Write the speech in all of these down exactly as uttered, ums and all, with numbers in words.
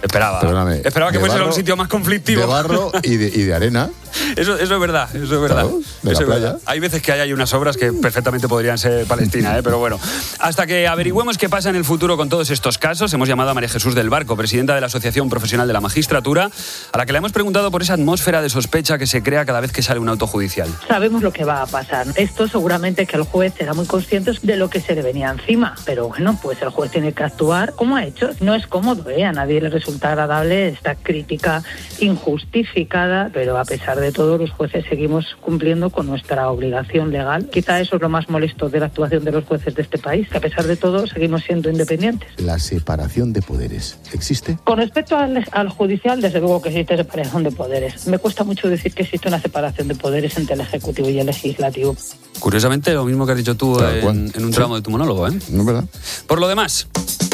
Esperaba. Perdóname, Esperaba que fuese barro, un sitio más conflictivo. De barro y de, y de arena. Eso, eso es verdad, eso es verdad. Claro, de eso la es playa. verdad. Hay veces que hay, hay unas obras que perfectamente podrían ser Palestina, ¿eh? Pero bueno. Hasta que averigüemos qué pasa en el futuro con todos estos casos, hemos llamado a María Jesús del Barco, presidenta de la Asociación Profesional de la Magistratura, a la que le hemos preguntado por esa atmósfera de sospecha que se crea cada vez que sale un auto judicial. Sabemos lo que va a pasar. Esto seguramente que el juez era muy consciente de lo que se le venía encima. Pero bueno, pues el juez tiene que actuar como ha hecho. No es cómodo, ¿eh? A nadie le resulta agradable esta crítica injustificada, pero a pesar de todo los jueces seguimos cumpliendo con nuestra obligación legal. Quizá eso es lo más molesto de la actuación de los jueces de este país, que a pesar de todo seguimos siendo independientes. La separación de poderes, ¿existe? Con respecto al, al judicial, desde luego que existe separación de poderes. Me cuesta mucho decir que existe una separación de poderes entre el Ejecutivo y el Legislativo. Curiosamente, lo mismo que has dicho tú en, en un tramo sí. de tu monólogo, ¿eh? No es verdad. Por lo demás...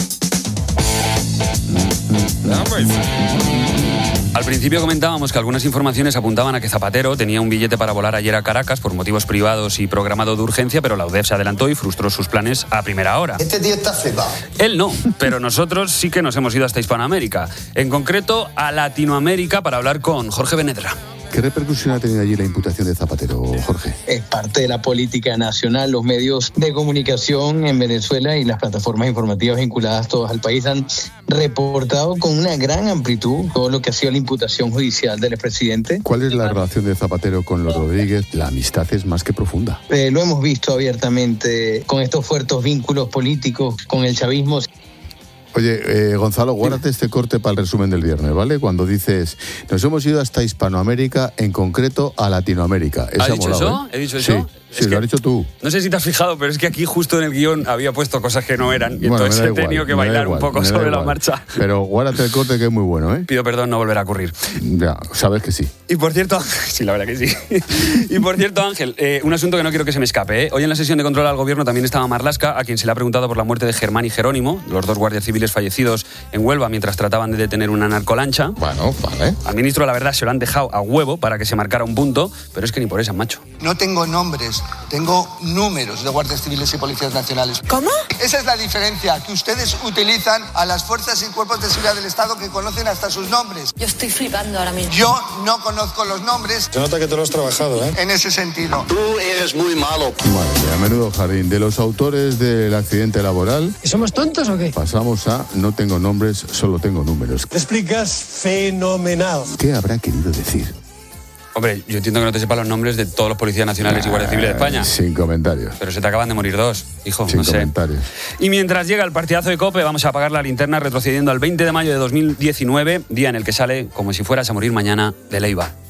Al principio comentábamos que algunas informaciones apuntaban a que Zapatero tenía un billete para volar ayer a Caracas por motivos privados y programado de urgencia, pero la U D E F se adelantó y frustró sus planes a primera hora. Este tío está flipado. Él no, pero nosotros sí que nos hemos ido hasta Hispanoamérica, en concreto a Latinoamérica, para hablar con Jorge Benedra. ¿Qué repercusión ha tenido allí la imputación de Zapatero, Jorge? Es parte de la política nacional. Los medios de comunicación en Venezuela y las plataformas informativas vinculadas todas al país han reportado con una gran amplitud todo lo que ha sido la imputación judicial del expresidente. ¿Cuál es la relación de Zapatero con los Rodríguez? La amistad es más que profunda. Eh, lo hemos visto abiertamente con estos fuertes vínculos políticos con el chavismo. Oye, eh, Gonzalo, guárdate este corte para el resumen del viernes, ¿vale? Cuando dices, nos hemos ido hasta Hispanoamérica, en concreto a Latinoamérica. ¿Has dicho molado, eso? ¿eh? ¿He dicho eso? Sí, sí, lo has dicho tú. No sé si te has fijado, pero es que aquí justo en el guión había puesto cosas que no eran. Y bueno, entonces he igual, tenido que bailar igual, un poco sobre igual. la marcha. Pero guárdate el corte que es muy bueno, ¿eh? Pido perdón, no volverá a ocurrir. Ya, sabes que sí. Y por cierto, sí, la verdad que sí. Y por cierto, Ángel, eh, un asunto que no quiero que se me escape, ¿eh? Hoy en la sesión de control al gobierno también estaba Marlaska, a quien se le ha preguntado por la muerte de Germán y Jerónimo, los dos guardias civiles fallecidos en Huelva mientras trataban de detener una narcolancha. Bueno, vale. Al ministro, la verdad, se lo han dejado a huevo para que se marcara un punto, pero es que ni por eso, macho. No tengo nombres, tengo números de guardias civiles y policías nacionales. ¿Cómo? Esa es la diferencia, que ustedes utilizan a las fuerzas y cuerpos de seguridad del Estado que conocen hasta sus nombres. Yo estoy flipando ahora mismo. Yo no conozco los nombres. Se nota que te lo has trabajado, ¿eh? En ese sentido. Tú eres muy malo. Vale, a menudo jardín. De los autores del accidente laboral... ¿Somos tontos o qué? Pasamos a no tengo nombres, solo tengo números. Te explicas fenomenal. ¿Qué habrá querido decir? Hombre, yo entiendo que no te sepan los nombres de todos los policías nacionales y guardias civiles de España. Sin comentarios. Pero se te acaban de morir dos, hijo, Sin no sé. comentarios. Y mientras llega el partidazo de COPE, vamos a apagar la linterna retrocediendo al veinte de mayo de dos mil diecinueve, día en el que sale, como si fueras a morir mañana, de Leiva.